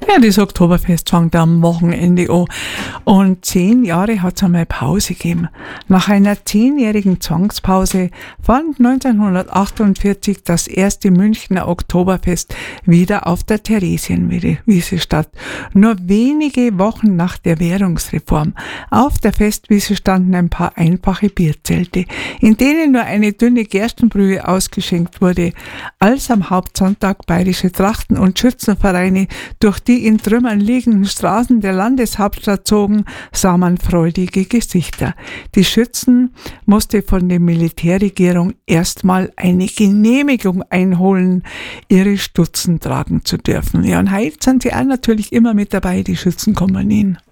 Ja, das Oktoberfest fängt am Wochenende an. Und 10 Jahre hat es einmal Pause gegeben. Nach einer 10-jährigen Zwangspause fand 1948 das erste Münchner Oktoberfest wieder auf der Theresienwiese statt. Nur wenige Wochen nach der Währungsreform. Auf der Festwiese standen ein paar einfache Bierzelte, in denen nur eine dünne Gerstenbrühe ausgeschenkt wurde. Als am Hauptsonntag bayerische Trachten- und Schützenvereine durch die in Trümmern liegenden Straßen der Landeshauptstadt zogen, sah man freudige Gesichter. Die Schützen musste von der Militärregierung erstmal eine Genehmigung einholen, ihre Stutzen tragen zu dürfen. Ja, und heute sind sie auch natürlich immer mit dabei, die Schützenkompanien.